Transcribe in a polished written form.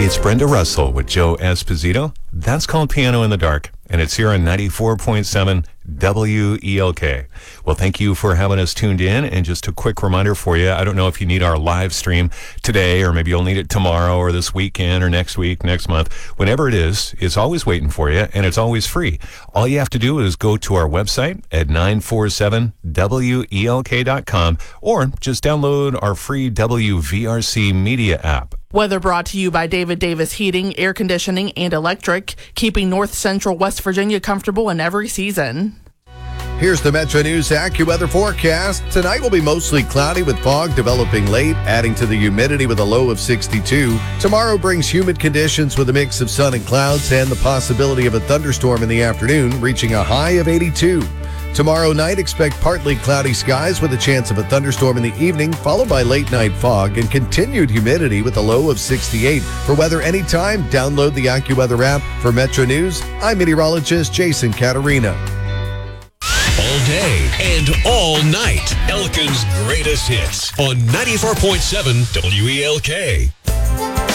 It's Brenda Russell with Joe Esposito. That's called Piano in the Dark, and it's here on 94.7 WELK. Well, thank you for having us tuned in, and just a quick reminder for you, I don't know if you need our live stream today, or maybe you'll need it tomorrow, or this weekend, or next week, next month. Whenever it is, it's always waiting for you, and it's always free. All you have to do is go to our website at 947WELK.com, or just download our free WVRC media app. Weather brought to you by David Davis Heating, Air Conditioning, and Electric, keeping North Central West Virginia comfortable in every season. Here's the Metro News AccuWeather forecast. Tonight will be mostly cloudy with fog developing late, adding to the humidity with a low of 62. Tomorrow brings humid conditions with a mix of sun and clouds and the possibility of a thunderstorm in the afternoon, reaching a high of 82. Tomorrow night, expect partly cloudy skies with a chance of a thunderstorm in the evening, followed by late night fog and continued humidity with a low of 68. For weather anytime, download the AccuWeather app. For Metro News, I'm meteorologist Jason Caterina. All day and all night, Elkin's greatest hits on 94.7 WELK.